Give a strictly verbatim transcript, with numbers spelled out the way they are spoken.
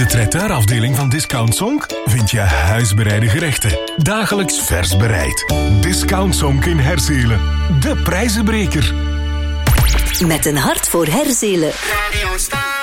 de traiteurafdeling van Discount Zonk vind je huisbereide gerechten. Dagelijks vers bereid. Discount Zonk in Herzelen. De prijzenbreker. Met een hart voor Herzelen. Radio Star.